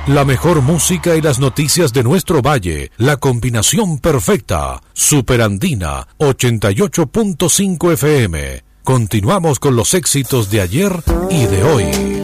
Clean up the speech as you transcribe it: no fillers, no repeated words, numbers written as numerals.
La mejor música y las noticias de nuestro valle. La combinación perfecta. Superandina 88.5 FM. Continuamos con los éxitos de ayer y de hoy.